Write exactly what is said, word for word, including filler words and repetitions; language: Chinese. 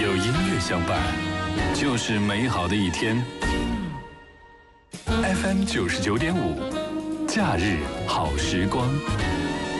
有音乐相伴，就是美好的一天。F M 九十九点五，假日好时光。